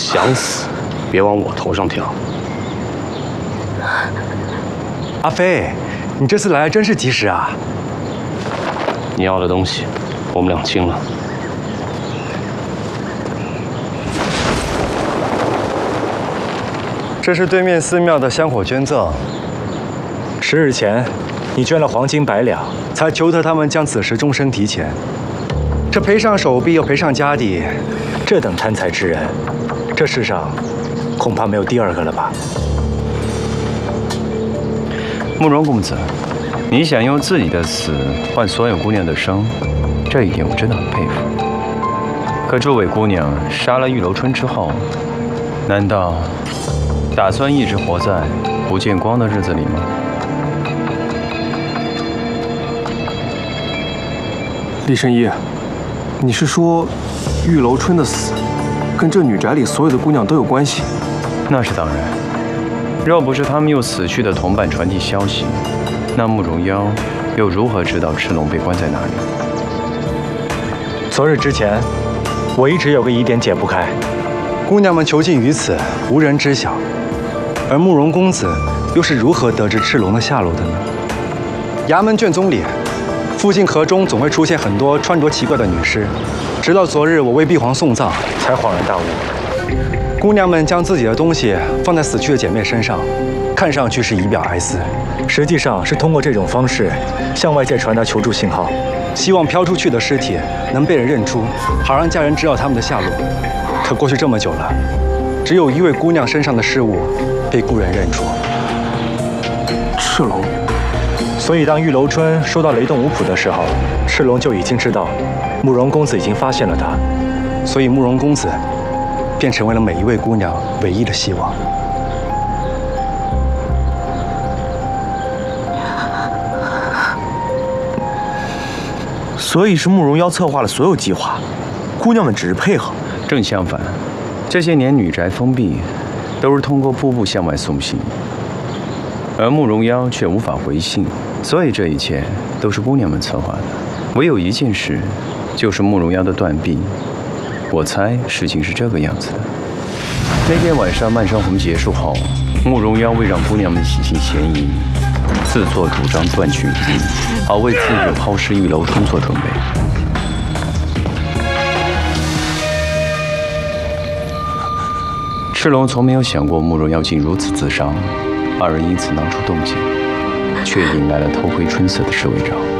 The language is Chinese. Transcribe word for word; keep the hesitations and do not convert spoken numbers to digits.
想死，别往我头上跳。 阿飞，你这次来真是及时啊！ 你要的东西，我们俩清了。 这是对面寺庙的香火捐赠。十日前，你捐了黄金百两，才求得他们将此时终身提前。这赔上手臂又赔上家底，这等贪财之人，这世上恐怕没有第二个了吧？ 慕容公子，你想用自己的死换所有姑娘的生，这一点我真的很佩服。可诸位姑娘杀了玉楼春之后，难道打算一直活在不见光的日子里吗？ 厉圣一，你是说玉楼春的死跟这女宅里所有的姑娘都有关系？ 那是当然。若不是他们用死去的同伴传递消息，那慕容妖又如何知道赤龙被关在哪里？ 昨日之前，我一直有个疑点解不开。姑娘们囚禁于此，无人知晓，而慕容公子又是如何得知赤龙的下落的呢？衙门卷宗里，附近河中总会出现很多穿着奇怪的女尸，直到昨日我为碧皇送葬，才恍然大悟。姑娘们将自己的东西放在死去的姐妹身上，看上去是以表哀思，实际上是通过这种方式向外界传达求助信号，希望飘出去的尸体能被人认出，好让家人知道他们的下落。可过去这么久了，只有一位姑娘身上的尸物被故人认出。 赤龙。 所以当玉楼春收到雷动五谱的时候，赤龙就已经知道慕容公子已经发现了他，所以慕容公子便成为了每一位姑娘唯一的希望。 所以是慕容妖策划了所有计划，姑娘们只是配合。 正相反，这些年女宅封闭，都是通过步步向外送信，而慕容妖却无法回信，所以这一切都是姑娘们策划的。唯有一件事，就是慕容妖的断臂。我猜事情是这个样子的。那天晚上漫山红结束后，慕容妖为让姑娘们洗清嫌疑，自作主张断去一臂，好为次日抛尸玉楼春做准备。赤龙从没有想过慕容妖竟如此自伤，二人因此闹出动静，却引来了偷窥春色的侍卫长。